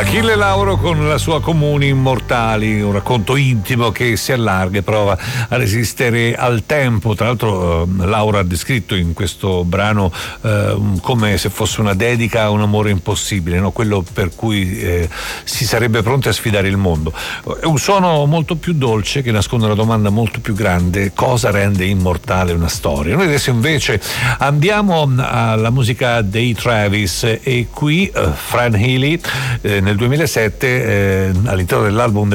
Achille Lauro con la sua Comuni Immortali, un racconto intimo che si allarga e prova a resistere al tempo. Tra l'altro Laura ha descritto in questo brano come se fosse una dedica a un amore impossibile, no? Quello per cui si sarebbe pronti a sfidare il mondo. È un suono molto più dolce che nasconde una domanda molto più grande: cosa rende immortale una storia? Noi adesso invece andiamo alla musica dei Travis, e qui Fran Healy nel 2007 all'interno dell'album